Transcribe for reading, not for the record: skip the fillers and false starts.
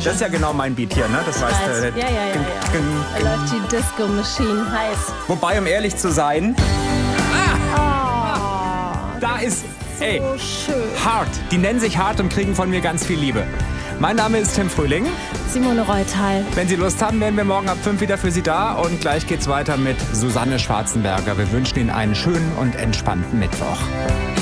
Das ist ja genau mein Beat hier, ne? Das heißt, Ja. Da läuft die Disco Machine heiß. Wobei, um ehrlich zu sein, da ist, ey, So schön. Hart. Die nennen sich Hart und kriegen von mir ganz viel Liebe. Mein Name ist Tim Frühling. Simone Reutal. Wenn Sie Lust haben, wären wir morgen ab 5 wieder für Sie da. Und gleich geht's weiter mit Susanne Schwarzenberger. Wir wünschen Ihnen einen schönen und entspannten Mittwoch.